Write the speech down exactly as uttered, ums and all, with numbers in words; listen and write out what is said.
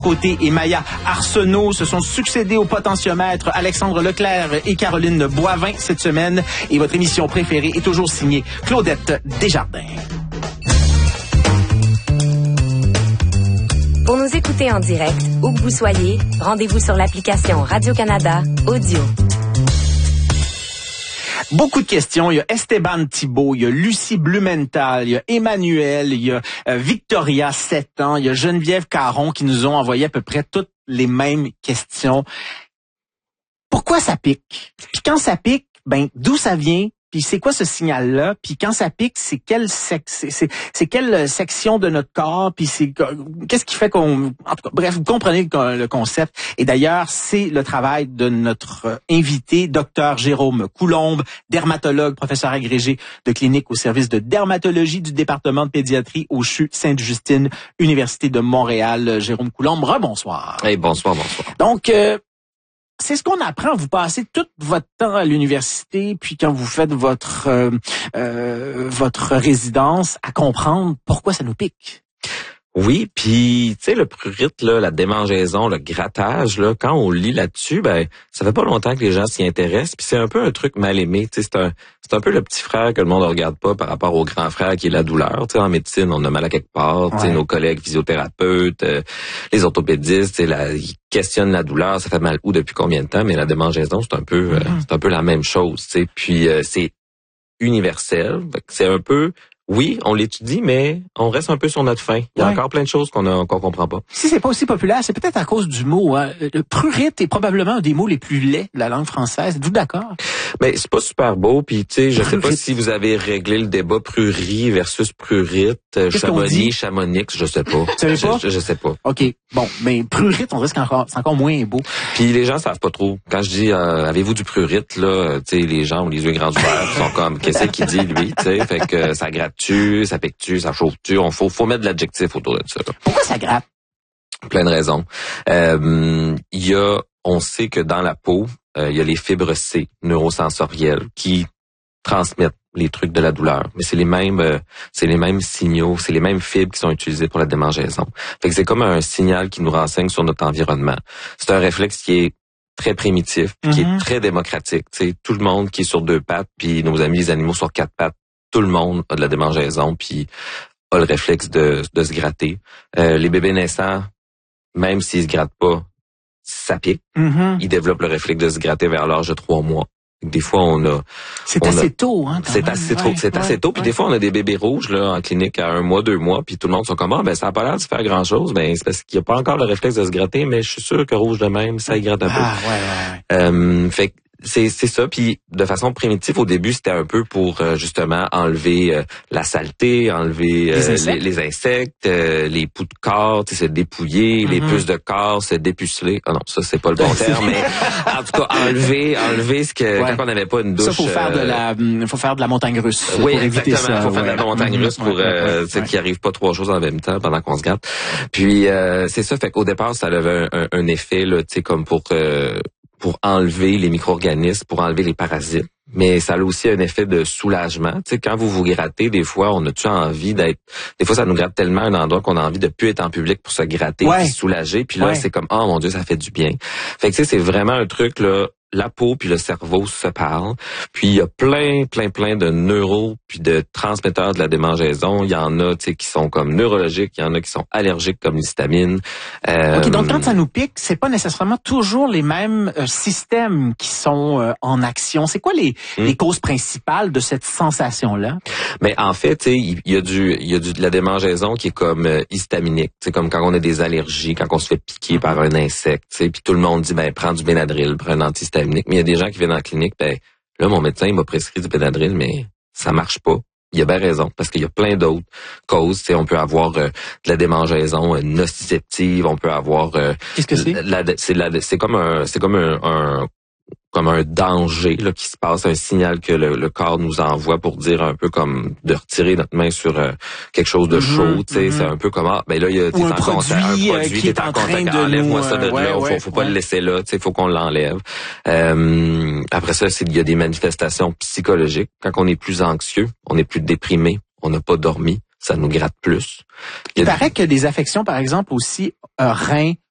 Côté et Maya Arsenault se sont succédés au potentiomètre Alexandre Leclerc et Caroline Boivin cette semaine. Et votre émission préférée est toujours signée Claudette Desjardins. Pour nous écouter en direct, où que vous soyez, rendez-vous sur l'application Radio-Canada Audio. Beaucoup de questions. Il y a Esteban Thibault, il y a Lucie Blumenthal, il y a Emmanuel, il y a euh, Victoria, sept ans, il y a Geneviève Caron qui nous ont envoyé à peu près toutes les mêmes questions. Pourquoi ça pique? Puis quand ça pique, ben d'où ça vient? Puis c'est quoi ce signal-là? Puis quand ça pique, c'est quelle sec- c'est, c'est, c'est quelle section de notre corps? Puis c'est qu'est-ce qui fait qu'on... En tout cas, bref, vous comprenez le concept. Et d'ailleurs, c'est le travail de notre invité, docteur Jérôme Coulombe, dermatologue, professeur agrégé de clinique au service de dermatologie du département de pédiatrie au C H U Sainte-Justine, Université de Montréal. Jérôme Coulombe, rebonsoir. Hey, bonsoir, bonsoir. Donc... Euh, c'est ce qu'on apprend. Vous passez tout votre temps à l'université, puis quand vous faites votre euh, euh, votre résidence, à comprendre pourquoi ça nous pique. Oui, puis tu sais le prurite là, la démangeaison, le grattage là, quand on lit là-dessus, ben ça fait pas longtemps que les gens s'y intéressent, puis c'est un peu un truc mal aimé, tu sais c'est un c'est un peu le petit frère que le monde ne regarde pas par rapport au grand frère qui est la douleur, tu sais en médecine, on a mal à quelque part, tu sais ouais. Nos collègues physiothérapeutes, euh, les orthopédistes, tu sais la ils questionnent la douleur, ça fait mal où depuis combien de temps, mais la démangeaison, c'est un peu mm-hmm. euh, c'est un peu la même chose, tu sais, puis euh, c'est universel, c'est un peu oui, on l'étudie, mais on reste un peu sur notre faim. Il y a ouais. encore plein de choses qu'on a, qu'on comprend pas. Si c'est pas aussi populaire, c'est peut-être à cause du mot. Hein. Le prurite est probablement un des mots les plus laids de la langue française. Êtes-vous d'accord? Mais c'est pas super beau. Puis tu sais, je prurite. sais pas si vous avez réglé le débat prurie versus prurite, Chamonix, Chamonix, je sais pas. Tu savez pas? Je, je, je sais pas. Ok, bon, mais prurite, on dirait que c'est encore, c'est encore moins beau. Puis les gens savent pas trop. Quand je dis, euh, avez-vous du prurite là, tu sais, les gens ont les yeux grands ouverts, ils sont comme, qu'est-ce qu'il dit lui, tu sais, fait que ça gratte. Ça pique-tu, ça chauffe-tu, on faut faut mettre de l'adjectif autour de ça. Là. Pourquoi ça gratte? Plein de raisons. Euh, il y a, on sait que dans la peau, euh, il y a les fibres C neurosensorielles qui transmettent les trucs de la douleur. Mais c'est les mêmes, euh, c'est les mêmes signaux, c'est les mêmes fibres qui sont utilisées pour la démangeaison. Fait que c'est comme un signal qui nous renseigne sur notre environnement. C'est un réflexe qui est très primitif, mm-hmm. qui est très démocratique. T'sais, tout le monde qui est sur deux pattes, puis nos amis les animaux sur quatre pattes. Tout le monde a de la démangeaison puis a le réflexe de, de se gratter. Euh, les bébés naissants, même s'ils se grattent pas, ça pique. Mm-hmm. Ils développent le réflexe de se gratter vers l'âge de trois mois. Des fois, on a... C'est on assez a, tôt, hein? C'est même. assez ouais, tôt, c'est ouais, assez tôt. Puis ouais. des fois, on a des bébés rouges là en clinique à un mois, deux mois, puis tout le monde sont comme ah ben ça a pas l'air de faire grand chose. Ben c'est parce qu'il y a pas encore le réflexe de se gratter, mais je suis sûr que rouge de même, ça y gratte un peu. Ah ouais, ouais, ouais. Euh, fait que C'est, c'est ça, puis de façon primitive, au début, c'était un peu pour euh, justement enlever euh, la saleté, enlever euh, les insectes, les, les, insectes euh, les poux de corps, se dépouiller, mm-hmm. les puces de corps, se dépuceler. Ah non, ça, c'est pas le bon terme, mais en tout cas, enlever enlever ce que ouais. quand on n'avait pas une douche. Ça, faut faire de la faut faire de la montagne russe. Oui, pour éviter exactement. ça. Faut faire ouais. de la montagne mm-hmm. russe pour ouais, euh, ouais, ouais. qu'il arrive pas trois choses en même temps pendant qu'on se gratte. Puis, euh, c'est ça, fait qu'au départ, ça avait un, un, un effet, là, tu sais, comme pour... Euh, pour enlever les micro-organismes, pour enlever les parasites. Mais ça a aussi un effet de soulagement. Tu sais, quand vous vous grattez, des fois, on a-tu envie d'être... Des fois, ça nous gratte tellement un endroit qu'on a envie de plus être en public pour se gratter, ouais. puis se soulager. Puis là, ouais. c'est comme, oh mon Dieu, ça fait du bien. Fait que tu sais, c'est vraiment un truc, là, la peau puis le cerveau se parlent. Puis il y a plein, plein, plein de neuros puis de transmetteurs de la démangeaison. Il y en a, tu sais, qui sont comme neurologiques, il y en a qui sont allergiques comme l'histamine. Euh, OK, donc quand ça nous pique, c'est pas nécessairement toujours les mêmes euh, systèmes qui sont euh, en action. C'est quoi les, hmm. les causes principales de cette sensation-là? Mais en fait, tu sais, il y a du, il y a du de la démangeaison qui est comme euh, histaminique. C'est comme quand on a des allergies, quand on se fait piquer par un insecte, tu sais, puis tout le monde dit ben prends du Benadryl, prends un antihistaminique. Mais il y a des gens qui viennent en clinique, ben là mon médecin il m'a prescrit du Benadryl, mais ça marche pas. Il a bien raison, parce qu'il y a plein d'autres causes. Tu sais, on peut avoir euh, de la démangeaison euh, nociceptive, on peut avoir. Euh, Qu'est-ce que c'est? La, c'est la, c'est comme un, c'est comme un, un comme un danger là qui se passe, un signal que le, le corps nous envoie pour dire un peu comme de retirer notre main sur euh, quelque chose de chaud, mm-hmm, tu sais, mm-hmm. c'est un peu comme ah, ben là il y a t'es un en produit, contact, un produit euh, qui est en train de enlève-moi nous, ça de euh, là, ouais, faut, ouais, faut pas ouais. le laisser là, tu sais, faut qu'on l'enlève. Euh, après ça, c'est il y a des manifestations psychologiques. Quand on est plus anxieux, on est plus déprimé, on n'a pas dormi, ça nous gratte plus. Il, il paraît des... que des affections, par exemple aussi euh, reins,